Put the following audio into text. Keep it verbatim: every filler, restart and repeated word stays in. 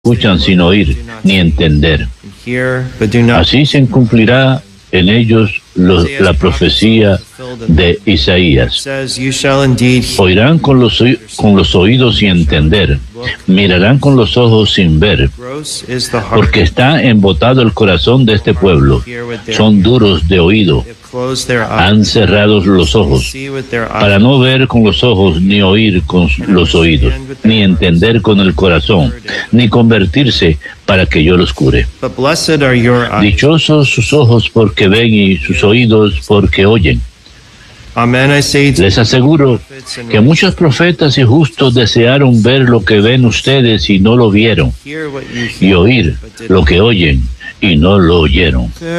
escuchan sin oír ni entender. Así se cumplirá en ellos los, la profecía de Isaías. Oirán con los, con los oídos sin entender, mirarán con los ojos sin ver, porque está embotado el corazón de este pueblo. Son duros de oído, han cerrado los ojos, para no ver con los ojos, ni oír con los oídos, ni entender con el corazón, ni convertirse para que yo los cure. Dichosos sus ojos porque ven y sus oídos porque oyen. Les aseguro que muchos profetas y justos desearon ver lo que ven ustedes y no lo vieron, y oír lo que oyen y no lo oyeron.